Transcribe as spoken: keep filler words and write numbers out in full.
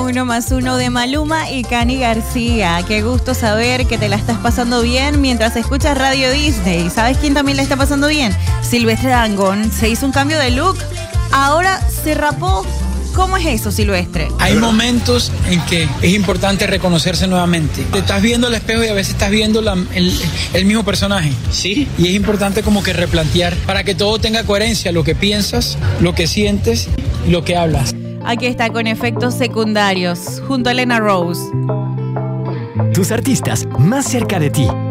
Uno más uno de Maluma y Cani García. Qué gusto saber que te la estás pasando bien mientras escuchas Radio Disney. ¿Sabes quién también la está pasando bien? Silvestre Dangond. Se hizo un cambio de look. Ahora se rapó. ¿Cómo es eso, Silvestre? Hay momentos en que es importante reconocerse nuevamente. Te estás viendo al espejo y a veces estás viendo la, el, el mismo personaje. Sí. Y es importante como que replantear para que todo tenga coherencia, lo que piensas, lo que sientes y lo que hablas. Aquí está con efectos secundarios, junto a Elena Rose. Tus artistas más cerca de ti.